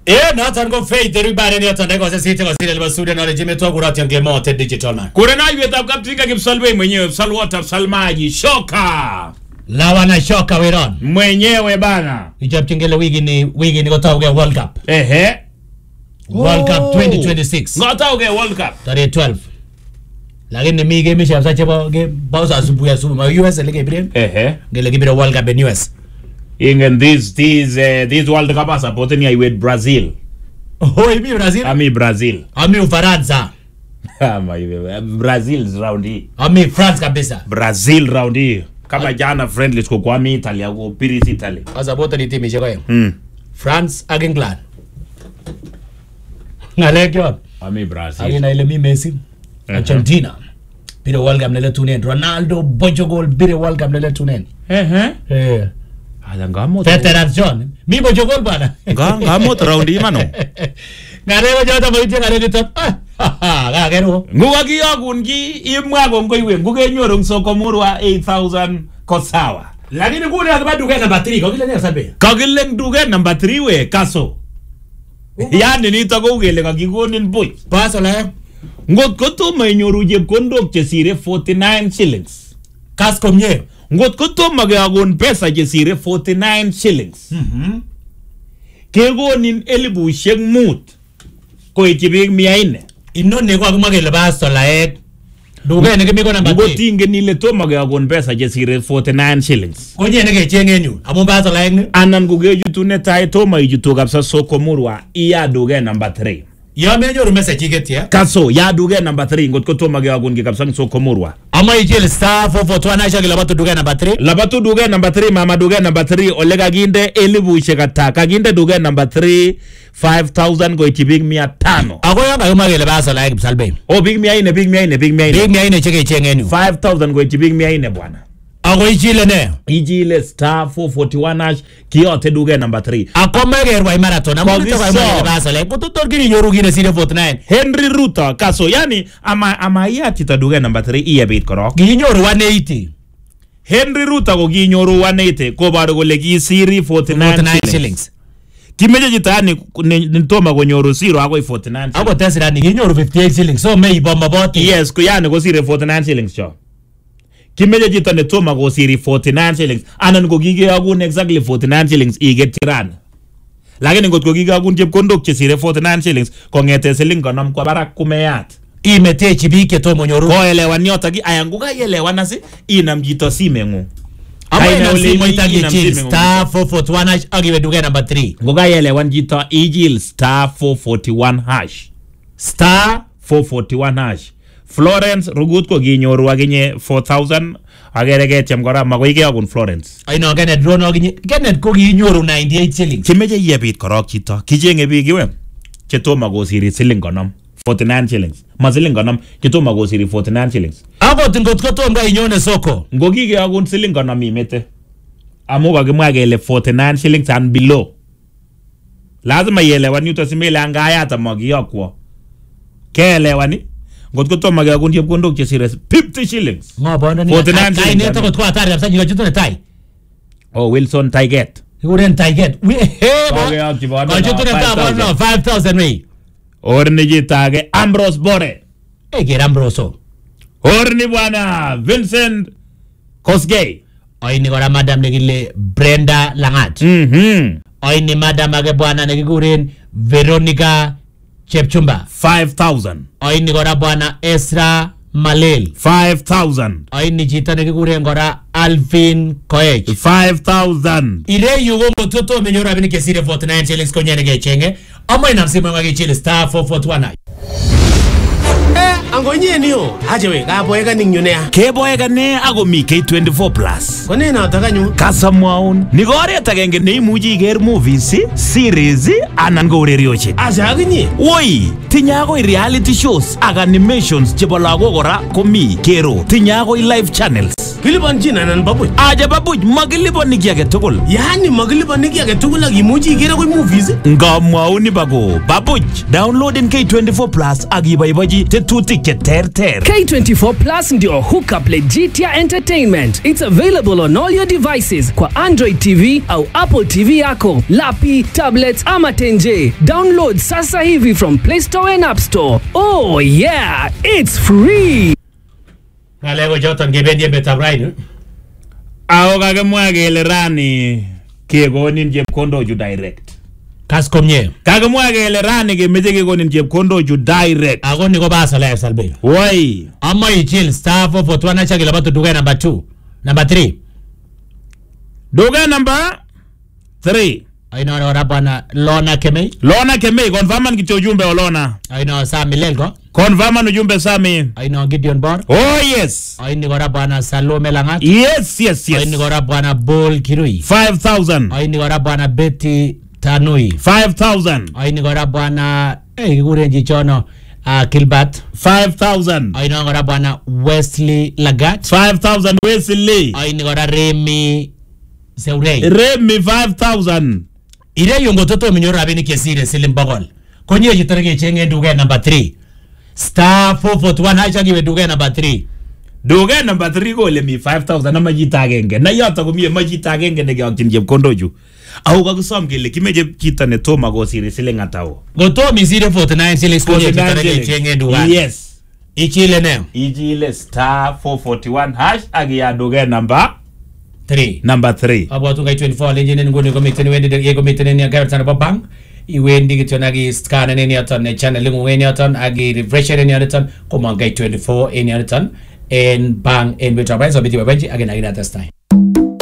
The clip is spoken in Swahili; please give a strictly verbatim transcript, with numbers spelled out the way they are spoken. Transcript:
Eh, noton ko Faith everybody ni atonde kwa sisi kwa sisi kwa studio na regime tu kurati Clement digital man. Kurena yeye tapkaptika kipsalwe mwenyewe Salwata Salmaji shoka. Lawa na shoka weron. Mwenyewe bana. Ichaptingele wigi ni wigi ni gotauge World Cup. Ehe. World Cup twenty twenty-six. Gotauge World Cup. Tarehe twelve. Lakini mi game shamsa chebo game pauza asubuhi asubuhi ma U S ile game. Ehe. Ngele game World Cup in U S. Ingen this this uh, this World Cup asa poteni ya with Brazil. Oh, imi Brazil? Ami Brazil. Ami Ufaransa. Ama Brazil round hii. Ami France kabisa. Brazil round hii. Kama jana friendly siko kwa mi Italia go Piris Italy. Asa bote ni timu isheko hiyo. Mm. France ag England. Ngalekyo. Ami Brazil. Agina ile mi Messi. Argentina. Bire World Cup nele tunen. Ronaldo Portugal bire World Cup nele tunen. Ehe. Eh. Ala ngamo. Federation. Mi Portugal bana. Nga ngamo round hii mano. Ngare wajata moite ngare ditop. Ah, ga gero. Nguga kiyogun ki imwa gongo iwe nguge nyoru soko murwa eight thousand kosawa. Lakini kule akibaduka number three ko kile ne sabe. Kagile nduge number three we kaso. Yani nito ko ugele kakikonin boy. Paso la. Ngot ko tomo inyoru chepkondok chesire forty-nine shillings. Kas komye. Ngot ko tomo keagon pesa chesire forty-nine shillings. Mhm. Kegonin elibushek mut. Koityi biik mia nne. Inoni ko akimwa kele paso laek. Duke ne kimi ko number three. Ngot ingen ile tomo keagon pesa chesire forty-nine shillings. Konye ne kechenge nyu. Amu paso laek ni. Anan kukejutu netai tomo ijutu kabisa soko murwa iya duke number three. Ya menyoru message igetia. Kaso ya duke number three ngot ko tomo keagon ki kabisa soko murwa. Ama ijele star four four two aisha kila batu duke number three. Labatu duke number three mama duke number three olega ginde elibushek ata kaginde duke number three five thousand go itibig mia tano. Ako yanga akimwa kele paso laek Kipsalbe. Oh big mia nne big mia nne big mia nne. Big mia nne cheke chenge nyu. five thousand go itibig mia nne bwana. Ako ijile ne. Ijile star four forty-one hash kiyote duke number three. Ako megerwa marathon. Amu nito kwa imwa kele paso laek. Kututor kini nyoru gine sire forty-nine. Henry Ruto kaso yani ama ama iya tita duke number three iya bit korok. Ginyoru one eighty. Henry Ruto ko ginyoru one eighty ko baro kole kisiri forty-nine shillings. Kimeje jitani nitoma konyoru zero ako forty-nine shillings. Ako tesira ni ginyoru fifty-eight shillings. So mei bomba boti. Yes, ko yani ko siri forty-nine shillings cho. Kimeje jitani toma ko siri forty-nine shillings. Anan ko gige agun exactly forty-nine shillings iget tiran. Lakini ngot ko gige agun chepkondok che siri forty-nine shillings ko ngete siling konom kwa barak kumeyat. Imetechi biik che tomo nyoru. Ko elewan yoto ki ayanguka yelewan asi inam jito simengu. Ama ina simo itagi chill star four forty-one hash agiwe duke number three. Ngoga yelewan jito ijil star four forty-one hash. Star four forty-one hash. Florence rugut ko ginyoru aginye four thousand agerege chemgora magoike agun Florence. Aino Kenneth drone aginye Kenneth ko ginyoru ninety-eight shillings. Kimeje yebit korok chito. Kijenge biik iwe. Chetoma go siri siling konom forty-nine shillings. Ma siling konom chetoma go siri forty-nine shillings. Ako tingot ko tomga inyone soko. Ngogige agun siling konom imete. Amu kakimwa kele forty-nine shillings and below. Lazima ielewan yuto simile angayata magiyokwo. Keelewani? Ngot ko tomo keagun chepkondok chesire fifty shillings. Ngobondo ni forty-nine shillings. Kaine to ko atari kabisa nyiko chito ne tai. Oh Wilson Taiget. Iguren Taiget. We he bo. Okay, okay, bono. Ko chito ne ta bono five thousand we. Orni jitage Ambrose Bore. E ke Ambroso. Orni bwana Vincent Kosgei. Oini kora madam nekile Brenda Langat. Mhm. Oini madam age bwana nekikuren Veronica Chepchumba. five thousand. Oini kora bwana Ezra Malel. five thousand. Oini chito nekikuren kora Alvin Koech. five thousand. Ire yugo mototo menyoru abini kesire forty-nine shillings konyene kechenge. Ama inamsimu nga kechile star four forty-one. Eh, angonye niyo. Aje we, kaboeka ningyonea. Keboeka ne ako mi K twenty-four plus. Kone na takanyo. Kasamwaun. Nikoret agenge neimuchi iker movies, series anan ko urerioshek. Aje akinye. Woi, tinye akoi reality shows ak animations chebo lagok kora komi kero. Tinye akoi live channels. Kilipanchin anan babuch? Aja babuch makiliponi kiy age tugul. Yani makiliponi kiy age tugul ak imuchi ikere koi movies? Ngamwauni bako babuch downloaden K twenty-four plus ak iboibochi tetutik che terter. K twenty-four plus ndio hookup Legitia Entertainment. It's available on all your devices kwa Android T V au Apple T V yako, lapi, tablets ama tenje. Download sasa hivi from Play Store and App Store. Oh yeah, it's free. Ngalego joton gebendi betab rain. Ako kakemwa kele rani kekonin chepkondo ju direct. Kas komye. Kakemwa kele rani kemeche kekonin chepkondo ju direct. Ako niko basa la salbe. Woi. Ama ichil star four four two na chakila batu duga number two. Number three. Duga number three. Aino ora bwana Lona Kemei. Lona Kemei confirman kicho ujumbe wa Lona. Aino Sami Lelgo. Confirman ujumbe Sami. Aino Gideon Bor. Oh yes. Aino ora bwana Salome Langat. Yes yes yes. Aino ora bwana Bol Kirui. five thousand. Aino ora bwana Betty Tanui. five thousand. Aino ora bwana eh kigurenji chono uh, Kilbat. five thousand. Aino ora bwana Wesley Lagat. five thousand Wesley. Aino ora Remy Seurei. Remy five thousand. Ire yongo toto minyora abini kesire silim bagol. Konye jitarege chenge duga number three. Star four four one hacha giwe duga number three. Duga number three ko le mi five thousand na majita agenge. Na yata ko mi majita agenge ne gyakin chepkondo ju. Au kakusom kele kimeje kita ne toma go sire siling atao. Goto mi zero forty-nine siling konye jitarege chenge duga. Yes. Ichile ne. Ichile star four forty-one hash agia duga number three. Number three. Abo tunga twenty-four legend ngoni ko mitene wendi de ko mitene ni agar tan babang. I wendi gito nagi scan ne ni aton ne channel ngu weni aton agi refresh ne ni aton ko mangai twenty-four in aton en bang en betra bai so biti babanji again again at this time.